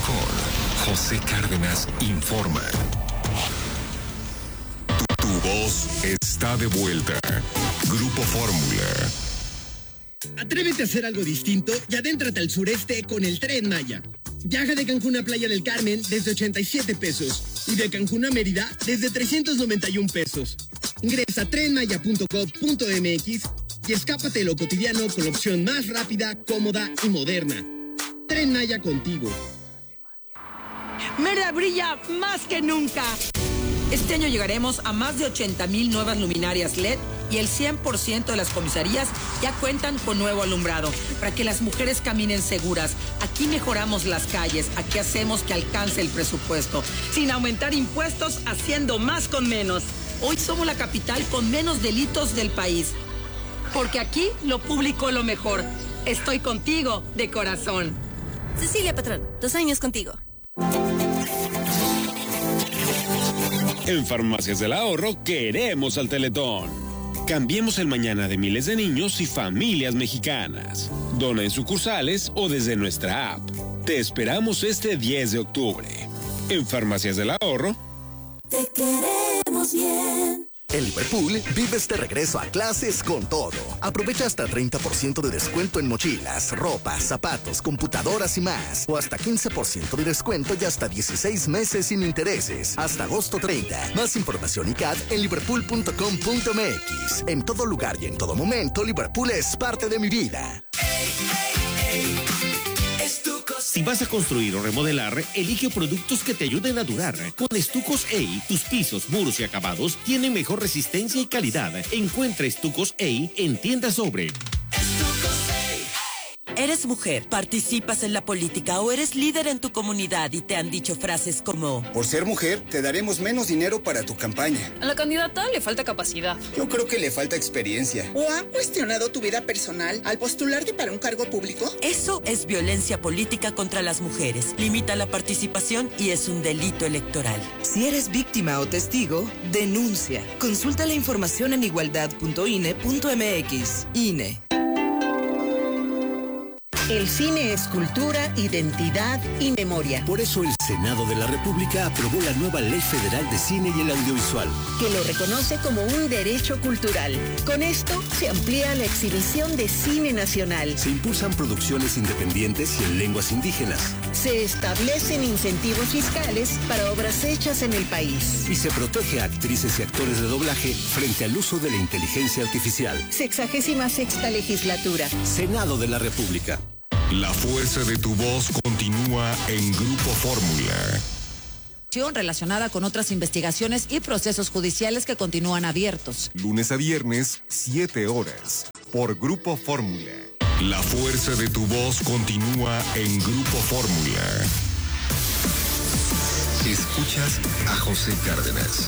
con José Cárdenas informa. Tu voz está de vuelta. Grupo Fórmula. Atrévete a hacer algo distinto y adéntrate al sureste con el Tren Maya. Viaja de Cancún a Playa del Carmen desde 87 pesos y de Cancún a Mérida desde 391 pesos. Ingresa a trenmaya.com.mx y escápate de lo cotidiano con la opción más rápida, cómoda y moderna. Tren Maya contigo. Mérida brilla más que nunca. Este año llegaremos a más de 80,000 nuevas luminarias LED y el 100% de las comisarías ya cuentan con nuevo alumbrado para que las mujeres caminen seguras. Aquí mejoramos las calles, aquí hacemos que alcance el presupuesto, sin aumentar impuestos, haciendo más con menos. Hoy somos la capital con menos delitos del país, porque aquí lo público es lo mejor. Estoy contigo de corazón. Cecilia Patrón, 2 años contigo. En Farmacias del Ahorro queremos al Teletón. Cambiemos el mañana de miles de niños y familias mexicanas. Dona en sucursales o desde nuestra app. Te esperamos este 10 de octubre. En Farmacias del Ahorro. Te queremos bien. En Liverpool, vives de regreso a clases con todo. Aprovecha hasta 30% de descuento en mochilas, ropa, zapatos, computadoras y más. O hasta 15% de descuento y hasta 16 meses sin intereses. Hasta agosto 30. Más información y CAD en liverpool.com.mx. En todo lugar y en todo momento, Liverpool es parte de mi vida. Si vas a construir o remodelar, elige productos que te ayuden a durar. Con Estucos EI, tus pisos, muros y acabados tienen mejor resistencia y calidad. Encuentra Estucos EI en tiendas Sobre. ¿Eres mujer, participas en la política o eres líder en tu comunidad y te han dicho frases como: por ser mujer, te daremos menos dinero para tu campaña? A la candidata le falta capacidad. Yo creo que le falta experiencia. ¿O han cuestionado tu vida personal al postularte para un cargo público? Eso es violencia política contra las mujeres. Limita la participación y es un delito electoral. Si eres víctima o testigo, denuncia. Consulta la información en igualdad.ine.mx. INE. El cine es cultura, identidad y memoria. Por eso el Senado de la República aprobó la nueva Ley Federal de Cine y el Audiovisual, que lo reconoce como un derecho cultural. Con esto se amplía la exhibición de cine nacional. Se impulsan producciones independientes y en lenguas indígenas. Se establecen incentivos fiscales para obras hechas en el país. Y se protege a actrices y actores de doblaje frente al uso de la inteligencia artificial. 66ª legislatura. Senado de la República. La fuerza de tu voz continúa en Grupo Fórmula. Relacionada con otras investigaciones y procesos judiciales que continúan abiertos. Lunes a viernes, 7 horas, por Grupo Fórmula. La fuerza de tu voz continúa en Grupo Fórmula. Escuchas a José Cárdenas.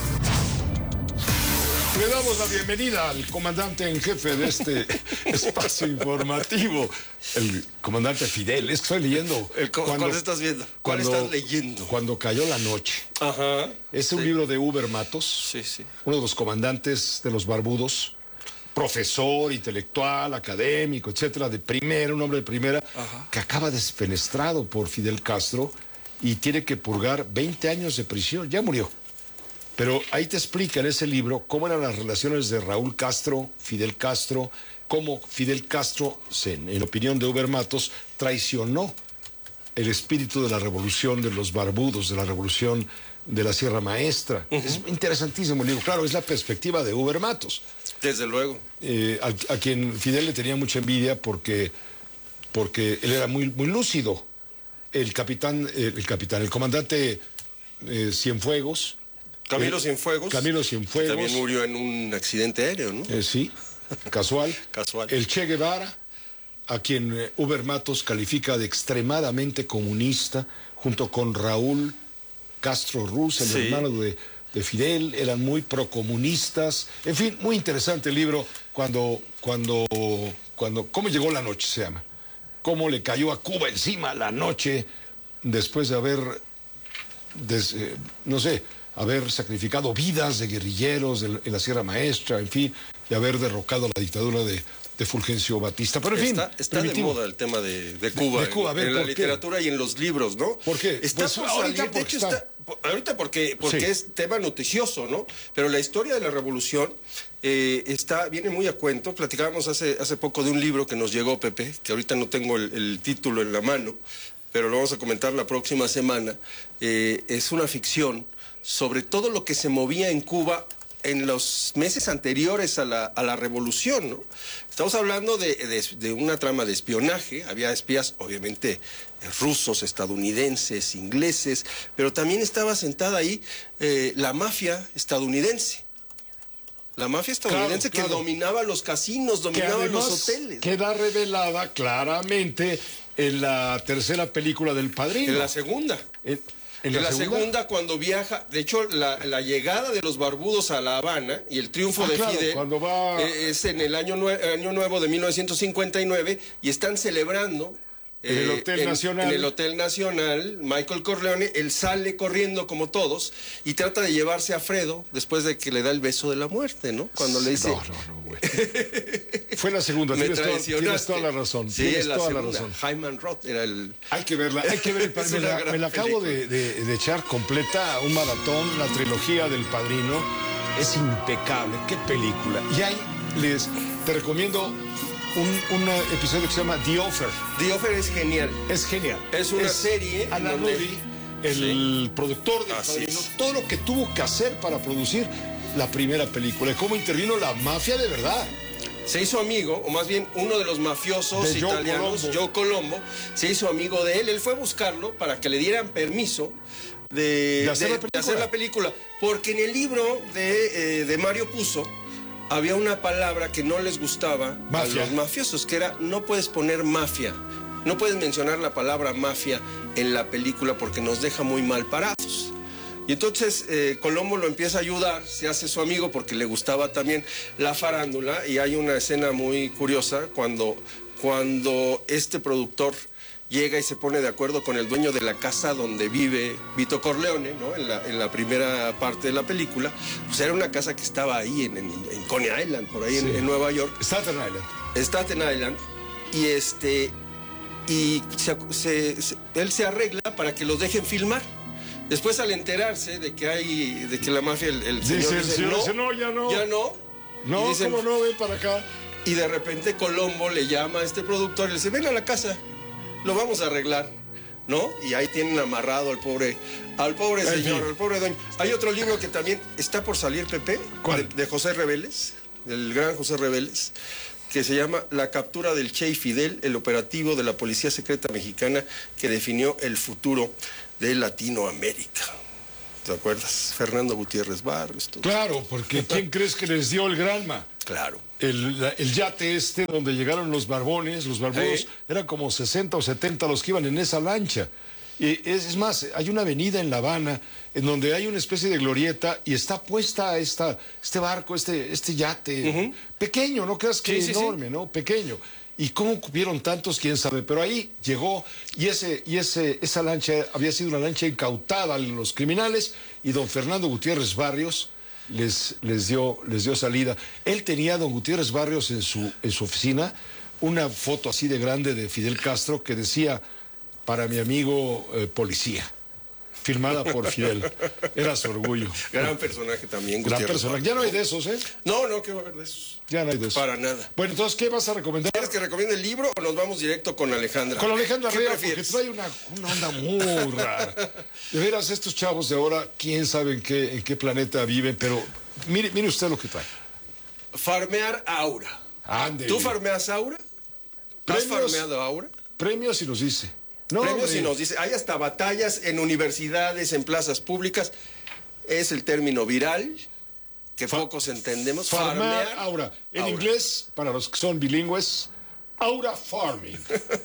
Le damos la bienvenida al comandante en jefe de este espacio informativo, el comandante Fidel. Es que estoy leyendo. ¿Cuál estás viendo? ¿Cuál estás leyendo? Cuando cayó la noche. Ajá. Es un libro de Uber Matos, uno de los comandantes de los barbudos, profesor, intelectual, académico, etcétera, de primera, un hombre de primera, que acaba desfenestrado por Fidel Castro y tiene que purgar 20 años de prisión. Ya murió. Pero ahí te explica en ese libro cómo eran las relaciones de Raúl Castro, Fidel Castro, cómo Fidel Castro, en opinión de Uber Matos, traicionó el espíritu de la revolución de los barbudos, de la revolución de la Sierra Maestra. Es interesantísimo el libro. Claro, es la perspectiva de Uber Matos. Desde luego. A quien Fidel le tenía mucha envidia porque él era muy, muy lúcido. El comandante Cienfuegos. Camilo Cienfuegos. También murió en un accidente aéreo, ¿no? Sí, casual. Casual. El Che Guevara, a quien Uber Matos califica de extremadamente comunista, junto con Raúl Castro Ruz, el hermano de Fidel, eran muy procomunistas. En fin, muy interesante el libro. ¿Cómo llegó la noche? Se llama. Cómo le cayó a Cuba encima la noche después de haber, haber sacrificado vidas de guerrilleros en la Sierra Maestra, en fin, y haber derrocado la dictadura de de Fulgencio Batista. Pero en fin, está de moda el tema de Cuba, Cuba. En la literatura y en los libros, ¿no? ¿Por qué? Está pues por salir, de hecho ahorita porque sí, es tema noticioso, ¿no? Pero la historia de la revolución viene muy a cuento. Platicábamos hace poco de un libro que nos llegó, Pepe, que ahorita no tengo el título en la mano, pero lo vamos a comentar la próxima semana. Es una ficción sobre todo lo que se movía en Cuba en los meses anteriores a la revolución, ¿no? Estamos hablando de una trama de espionaje. Había espías, obviamente, rusos, estadounidenses, ingleses, pero también estaba sentada ahí la mafia estadounidense. La mafia estadounidense que dominaba los casinos, dominaba los hoteles. Queda revelada claramente en la tercera película del Padrino. En la segunda. En la segunda, cuando viaja, de hecho, la llegada de los barbudos a La Habana y el triunfo de Fidel es en el año nuevo de 1959 y están celebrando en el Hotel Nacional. En el Hotel Nacional, Michael Corleone, él sale corriendo como todos y trata de llevarse a Fredo después de que le da el beso de la muerte, ¿no? Cuando le dice... No, güey. Fue la segunda, tienes toda la razón. Sí, tienes toda la razón. Hyman Roth era el... Hay que verla, me la acabo de echar completa, un maratón, la trilogía del Padrino. Es impecable, qué película. Y ahí te recomiendo un episodio que se llama The Offer. The Offer es genial. Es genial. Es una serie. Alan Rudy, el productor del Padrino, todo lo que tuvo que hacer para producir la primera película y cómo intervino la mafia de verdad. Se hizo amigo, o más bien uno de los mafiosos italianos, Joe Colombo, se hizo amigo de él. Él fue a buscarlo para que le dieran permiso de hacer la película. Porque en el libro de Mario Puzo había una palabra que no les gustaba a los mafiosos, que era: no puedes poner mafia, no puedes mencionar la palabra mafia en la película porque nos deja muy mal parados. Y entonces Colombo lo empieza a ayudar, se hace su amigo porque le gustaba también la farándula, y hay una escena muy curiosa cuando este productor llega y se pone de acuerdo con el dueño de la casa donde vive Vito Corleone, ¿no? En la primera parte de la película. Pues era una casa que estaba ahí en Coney Island, por ahí en Nueva York. Staten Island. Y él se arregla para que los dejen filmar. Después, al enterarse de que la mafia, el señor dice, no, ya no. No, dicen, ¿cómo no? Ven para acá. Y de repente Colombo le llama a este productor y le dice: ven a la casa, lo vamos a arreglar, ¿no? Y ahí tienen amarrado al pobre señor, al pobre dueño. Hay otro libro que también está por salir, Pepe. ¿Cuál? De José Reveles, del gran José Reveles, que se llama La captura del Che y Fidel, el operativo de la Policía Secreta Mexicana que definió el futuro de Latinoamérica. ¿Te acuerdas? Fernando Gutiérrez Barrios. Claro, porque ¿quién crees que les dio el Granma? Claro. El yate donde llegaron los barbones, los barbudos, eran como 60 o 70 los que iban en esa lancha. Y es más, hay una avenida en La Habana en donde hay una especie de glorieta y está puesta este barco, este yate, pequeño, no creas que enorme, ¿no? Pequeño. Y cómo cupieron tantos, quién sabe, pero ahí llegó y esa lancha había sido una lancha incautada a los criminales, y don Fernando Gutiérrez Barrios les dio salida. Él tenía, don Gutiérrez Barrios, en su oficina una foto así de grande de Fidel Castro que decía: para mi amigo policía, firmada por Fidel. Era su orgullo. Gran personaje también, Gran personaje. Ya no hay de esos, ¿eh? No, ¿qué va a haber de esos? Ya no hay de esos. Para nada. Bueno, entonces, ¿qué vas a recomendar? ¿Quieres que recomiende el libro o nos vamos directo con Alejandra? Con Alejandra Rea, porque trae una onda muy rara. De veras, estos chavos de ahora, quién sabe en qué planeta viven, pero mire usted lo que trae. Farmear Aura. Ándele. ¿Tú farmeas Aura? ¿Has farmeado Aura? Premios, y nos dice. No, premios, y nos dice. Hay hasta batallas en universidades, en plazas públicas. Es el término viral que pocos entendemos. Farmear Aura. En inglés, para los que son bilingües, Aura Farming.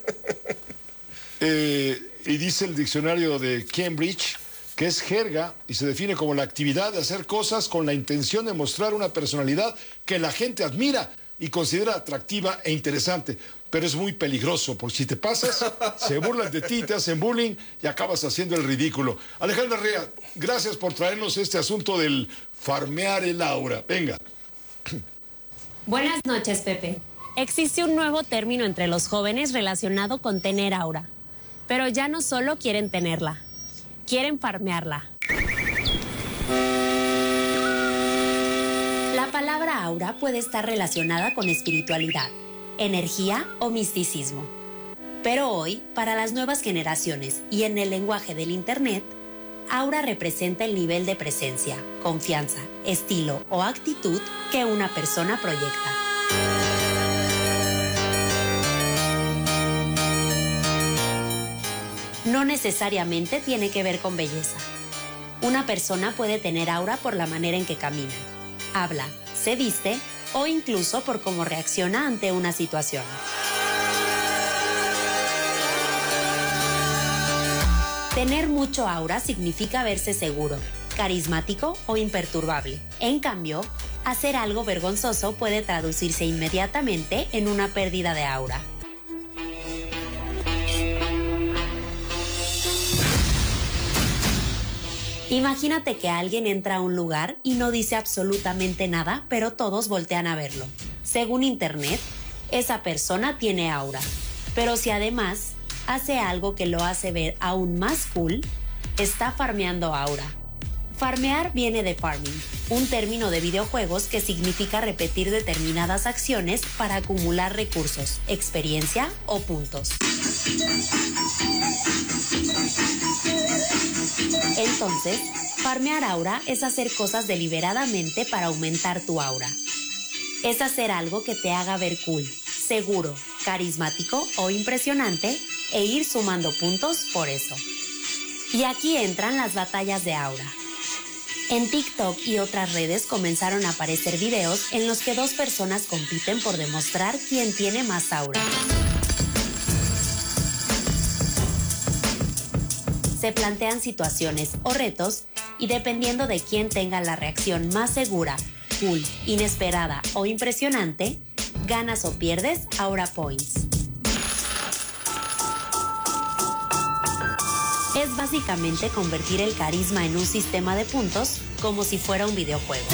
Y dice el diccionario de Cambridge que es jerga y se define como la actividad de hacer cosas con la intención de mostrar una personalidad que la gente admira y considera atractiva e interesante. Pero es muy peligroso, porque si te pasas, se burlan de ti, te hacen bullying y acabas haciendo el ridículo. Alejandra Rea, gracias por traernos este asunto del farmear el aura. Venga. Buenas noches, Pepe. Existe un nuevo término entre los jóvenes relacionado con tener aura. Pero ya no solo quieren tenerla, quieren farmearla. La palabra aura puede estar relacionada con espiritualidad, energía o misticismo. Pero hoy, para las nuevas generaciones y en el lenguaje del Internet, aura representa el nivel de presencia, confianza, estilo o actitud que una persona proyecta. No necesariamente tiene que ver con belleza. Una persona puede tener aura por la manera en que camina, habla, se viste o incluso por cómo reacciona ante una situación. Tener mucho aura significa verse seguro, carismático o imperturbable. En cambio, hacer algo vergonzoso puede traducirse inmediatamente en una pérdida de aura. Imagínate que alguien entra a un lugar y no dice absolutamente nada, pero todos voltean a verlo. Según Internet, esa persona tiene aura. Pero si además hace algo que lo hace ver aún más cool, está farmeando aura. Farmear viene de farming, un término de videojuegos que significa repetir determinadas acciones para acumular recursos, experiencia o puntos. Entonces, farmear aura es hacer cosas deliberadamente para aumentar tu aura. Es hacer algo que te haga ver cool, seguro, carismático o impresionante e ir sumando puntos por eso. Y aquí entran las batallas de aura. En TikTok y otras redes comenzaron a aparecer videos en los que dos personas compiten por demostrar quién tiene más aura. Se plantean situaciones o retos y dependiendo de quién tenga la reacción más segura, cool, inesperada o impresionante, ganas o pierdes aura points. Es básicamente convertir el carisma en un sistema de puntos como si fuera un videojuego.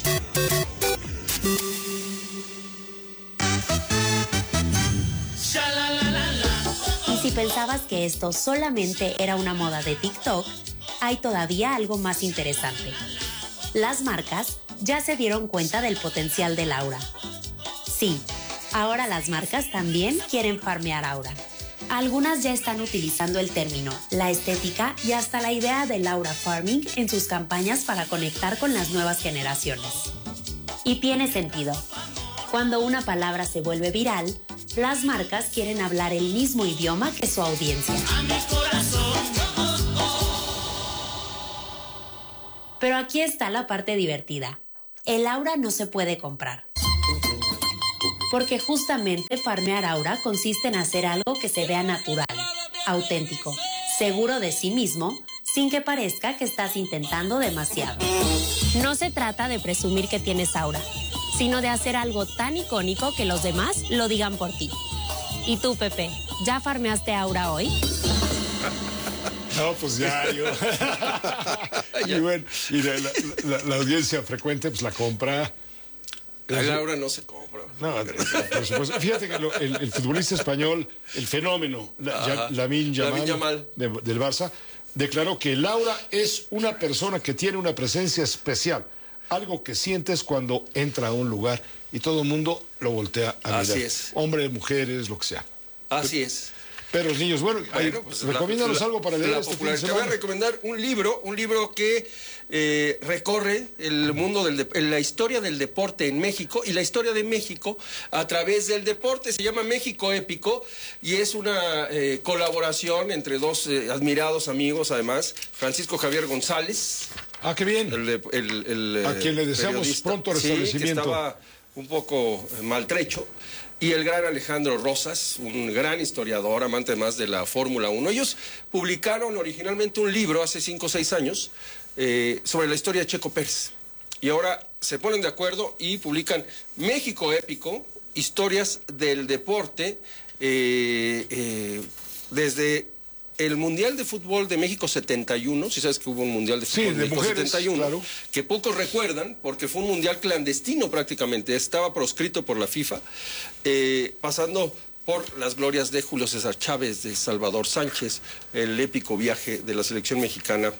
Y si pensabas que esto solamente era una moda de TikTok, hay todavía algo más interesante. Las marcas ya se dieron cuenta del potencial del aura. Sí, ahora las marcas también quieren farmear aura. Algunas ya están utilizando el término, la estética y hasta la idea del aura farming en sus campañas para conectar con las nuevas generaciones. Y tiene sentido. Cuando una palabra se vuelve viral, las marcas quieren hablar el mismo idioma que su audiencia. Pero aquí está la parte divertida. El aura no se puede comprar. Porque justamente farmear aura consiste en hacer algo que se vea natural, auténtico, seguro de sí mismo, sin que parezca que estás intentando demasiado. No se trata de presumir que tienes aura, sino de hacer algo tan icónico que los demás lo digan por ti. ¿Y tú, Pepe, ya farmeaste aura hoy? No, pues ya, yo. Y bueno, y la audiencia frecuente, pues la compra. El aura no se compra. No, por supuesto. Fíjate que el futbolista español, el fenómeno, Lamine Yamal del Barça, declaró que el aura es una persona que tiene una presencia especial. Algo que sientes cuando entra a un lugar y todo el mundo lo voltea a mirar. Así es. Hombres, mujeres, lo que sea. Así es. Pero los niños, bueno, pues recomiéndanos algo para leer este fin de semana. Te voy a recomendar un libro que recorre el mundo la historia del deporte en México y la historia de México a través del deporte. Se llama México Épico y es una colaboración entre dos admirados amigos, además, Francisco Javier González. Ah, qué bien. A quien le deseamos pronto restablecimiento. Sí, que estaba un poco maltrecho. Y el gran Alejandro Rosas, un gran historiador, amante más de la Fórmula 1. Ellos publicaron originalmente un libro hace 5 o 6 años sobre la historia de Checo Pérez. Y ahora se ponen de acuerdo y publican México Épico, historias del deporte desde el Mundial de Fútbol de México 71, si sabes que hubo un Mundial de Fútbol de México mujeres, 71, claro, que pocos recuerdan, porque fue un mundial clandestino prácticamente, estaba proscrito por la FIFA, pasando por las glorias de Julio César Chávez, de Salvador Sánchez, el épico viaje de la selección mexicana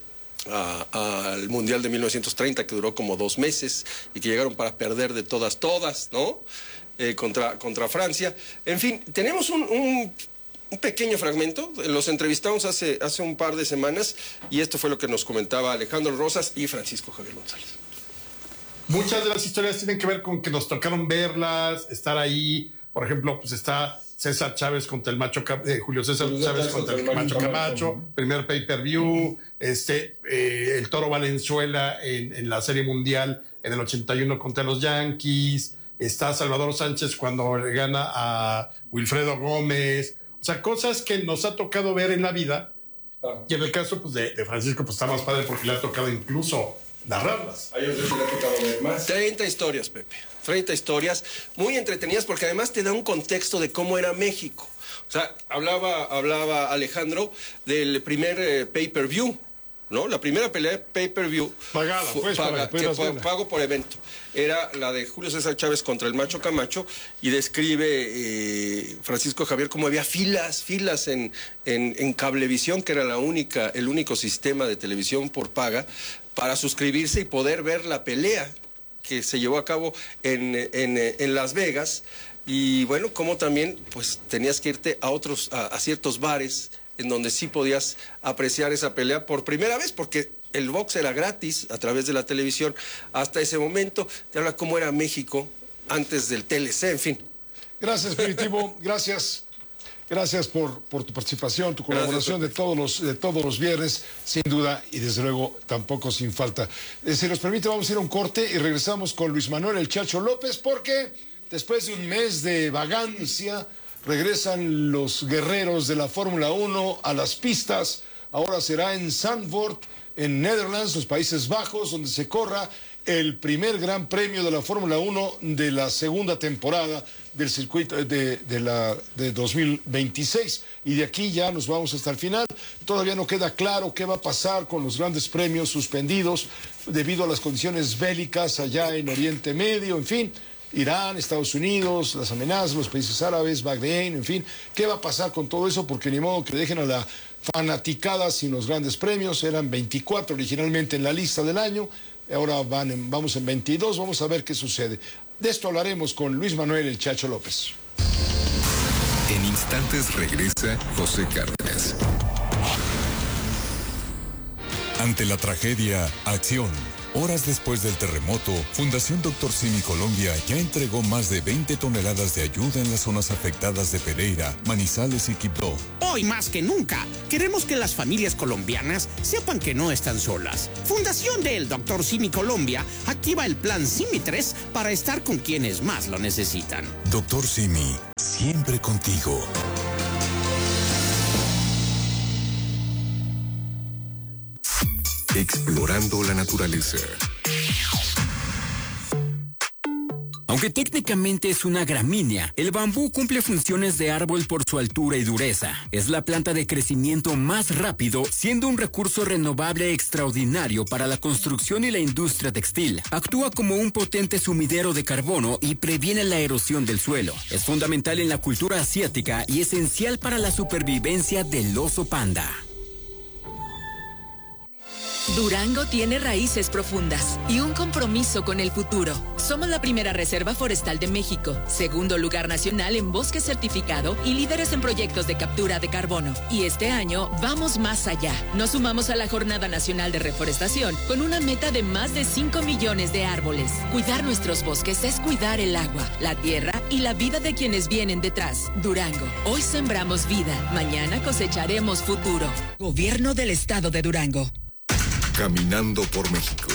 al Mundial de 1930, que duró como 2 meses y que llegaron para perder de todas, ¿no? Contra Francia. En fin, tenemos un pequeño fragmento, los entrevistamos hace un par de semanas y esto fue lo que nos comentaba Alejandro Rosas y Francisco Javier González. Muchas de las historias tienen que ver con que nos tocaron verlas, estar ahí. Por ejemplo, pues está César Chávez contra el macho, Julio César Chávez contra el macho Camacho, primer pay-per-view, el Toro Valenzuela en la Serie Mundial en el 81 contra los Yankees, está Salvador Sánchez cuando le gana a Wilfredo Gómez, o sea, cosas que nos ha tocado ver en la vida, y en el caso pues, de Francisco pues está más padre porque le ha tocado incluso narrarlas. A ellos les ha tocado ver más. 30 historias, Pepe. 30 historias muy entretenidas porque además te da un contexto de cómo era México. O sea, hablaba Alejandro del primer pay-per-view, ¿no? La primera pelea de pay-per-view pagada, pago por evento. Era la de Julio César Chávez contra el macho Camacho y describe Francisco Javier cómo había filas en Cablevisión, que era el único sistema de televisión por paga para suscribirse y poder ver la pelea que se llevó a cabo en Las Vegas. Y bueno, como también pues tenías que irte a ciertos bares en donde sí podías apreciar esa pelea por primera vez, porque el box era gratis a través de la televisión hasta ese momento. Te habla cómo era México antes del TLC, en fin. Gracias, Primitivo, gracias. Gracias por tu participación, tu colaboración de todos los viernes, sin duda, y desde luego tampoco sin falta. Si nos permite, vamos a ir a un corte y regresamos con Luis Manuel El Chacho López, porque después de un mes de vagancia, regresan los guerreros de la Fórmula 1 a las pistas. Ahora será en Zandvoort, en Netherlands, los Países Bajos, donde se corra el primer gran premio de la Fórmula 1 de la segunda temporada del circuito de 2026. Y de aquí ya nos vamos hasta el final. Todavía no queda claro qué va a pasar con los grandes premios suspendidos debido a las condiciones bélicas allá en Oriente Medio, en fin. Irán, Estados Unidos, las amenazas, los países árabes, Bahrein, en fin. ¿Qué va a pasar con todo eso? Porque ni modo que dejen a la fanaticada sin los grandes premios. Eran 24 originalmente en la lista del año. Ahora vamos en 22. Vamos a ver qué sucede. De esto hablaremos con Luis Manuel El Chacho López. En instantes regresa José Cárdenas. Ante la tragedia, acción. Horas después del terremoto, Fundación Dr. Simi Colombia ya entregó más de 20 toneladas de ayuda en las zonas afectadas de Pereira, Manizales y Quibdó. Hoy más que nunca, queremos que las familias colombianas sepan que no están solas. Fundación del Dr. Simi Colombia activa el plan Simi 3 para estar con quienes más lo necesitan. Dr. Simi, siempre contigo. Explorando la naturaleza. Aunque técnicamente es una gramínea, el bambú cumple funciones de árbol por su altura y dureza. Es la planta de crecimiento más rápido, siendo un recurso renovable extraordinario para la construcción y la industria textil. Actúa como un potente sumidero de carbono y previene la erosión del suelo. Es fundamental en la cultura asiática y esencial para la supervivencia del oso panda. Durango tiene raíces profundas y un compromiso con el futuro. Somos la primera reserva forestal de México, segundo lugar nacional en bosque certificado y líderes en proyectos de captura de carbono. Y este año vamos más allá. Nos sumamos a la Jornada Nacional de Reforestación con una meta de más de 5 millones de árboles. Cuidar nuestros bosques es cuidar el agua, la tierra y la vida de quienes vienen detrás. Durango, hoy sembramos vida, mañana cosecharemos futuro. Gobierno del Estado de Durango. Caminando por México.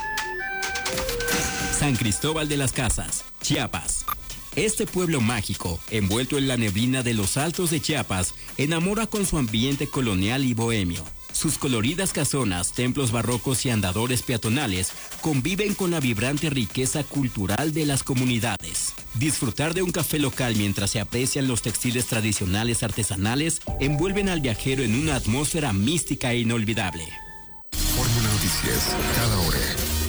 San Cristóbal de las Casas, Chiapas. Este pueblo mágico, envuelto en la neblina de los altos de Chiapas, enamora con su ambiente colonial y bohemio. Sus coloridas casonas, templos barrocos y andadores peatonales conviven con la vibrante riqueza cultural de las comunidades. Disfrutar de un café local mientras se aprecian los textiles tradicionales artesanales envuelven al viajero en una atmósfera mística e inolvidable. Fórmula Noticias, cada hora.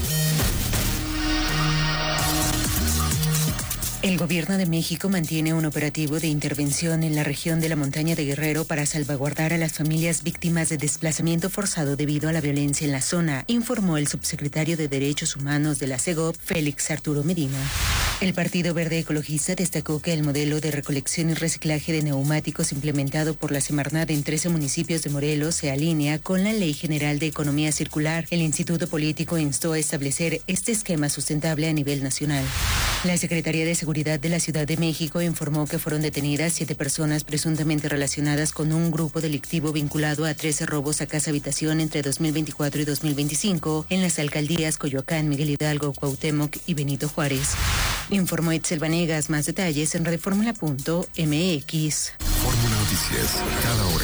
El gobierno de México mantiene un operativo de intervención en la región de la montaña de Guerrero para salvaguardar a las familias víctimas de desplazamiento forzado debido a la violencia en la zona, informó el subsecretario de Derechos Humanos de la CEGOP, Félix Arturo Medina. El Partido Verde Ecologista destacó que el modelo de recolección y reciclaje de neumáticos implementado por la Semarnat en 13 municipios de Morelos se alinea con la Ley General de Economía Circular. El Instituto Político instó a establecer este esquema sustentable a nivel nacional. La Secretaría de Seguridad de la Ciudad de México informó que fueron detenidas 7 personas presuntamente relacionadas con un grupo delictivo vinculado a 13 robos a casa-habitación entre 2024 y 2025 en las alcaldías Coyoacán, Miguel Hidalgo, Cuauhtémoc y Benito Juárez. Informó Itzel Vanegas. Más detalles en radioformula.mx. Fórmula Noticias, cada hora.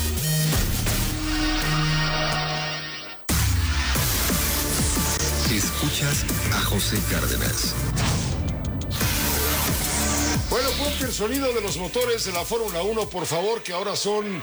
Escuchas a José Cárdenas. Bueno, ponte el sonido de los motores de la Fórmula 1, por favor, que ahora son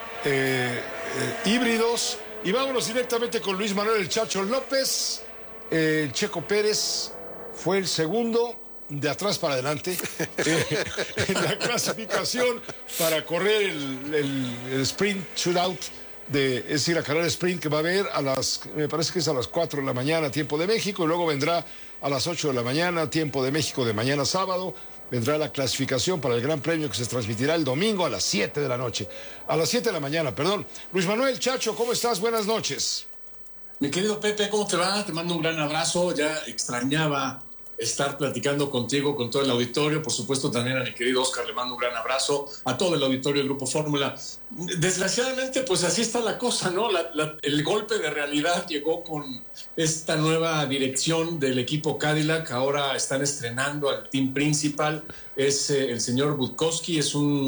híbridos. Y vámonos directamente con Luis Manuel El Chacho López. Checo Pérez fue el segundo, de atrás para adelante, en la clasificación para correr el sprint shootout, es decir, la carrera sprint que va a haber me parece que es a las 4 de la mañana, tiempo de México, y luego vendrá a las 8 de la mañana, tiempo de México, de mañana sábado. Vendrá la clasificación para el Gran Premio que se transmitirá el domingo a las 7 de la noche. A las 7 de la mañana, perdón. Luis Manuel Chacho, ¿cómo estás? Buenas noches. Mi querido Pepe, ¿cómo te va? Te mando un gran abrazo. Ya extrañaba estar platicando contigo, con todo el auditorio. Por supuesto, también a mi querido Oscar le mando un gran abrazo. A todo el auditorio del Grupo Fórmula. Desgraciadamente, pues así está la cosa, ¿no? El golpe de realidad llegó con esta nueva dirección del equipo Cadillac. Ahora están estrenando al team principal. Es el señor Budkowski.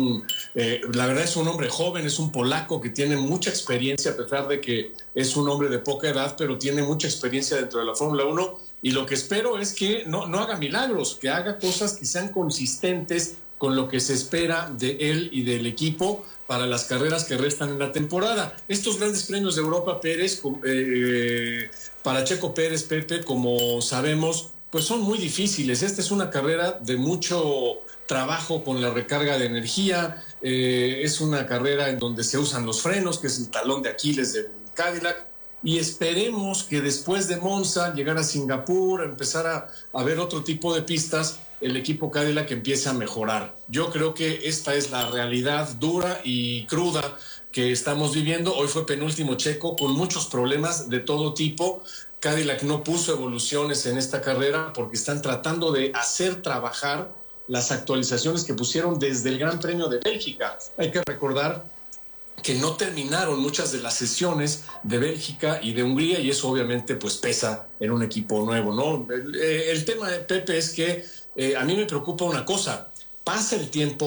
La verdad es un hombre joven, es un polaco que tiene mucha experiencia, a pesar de que es un hombre de poca edad, pero tiene mucha experiencia dentro de la Fórmula 1. Y lo que espero es que no haga milagros, que haga cosas que sean consistentes con lo que se espera de él y del equipo para las carreras que restan en la temporada. Estos grandes premios de Europa, Pérez, para Checo Pérez, Pepe, como sabemos, pues son muy difíciles. Esta es una carrera de mucho trabajo con la recarga de energía. Es una carrera en donde se usan los frenos, que es el talón de Aquiles del Cadillac. Y esperemos que después de Monza, llegar a Singapur, empezar a ver otro tipo de pistas, el equipo Cadillac empiece a mejorar. Yo creo que esta es la realidad dura y cruda que estamos viviendo. Hoy fue penúltimo Checo con muchos problemas de todo tipo. Cadillac no puso evoluciones en esta carrera porque están tratando de hacer trabajar las actualizaciones que pusieron desde el Gran Premio de Bélgica. Hay que recordar que no terminaron muchas de las sesiones de Bélgica y de Hungría, y eso obviamente pues pesa en un equipo nuevo, ¿no? El tema de Pepe es que a mí me preocupa una cosa: pasa el tiempo,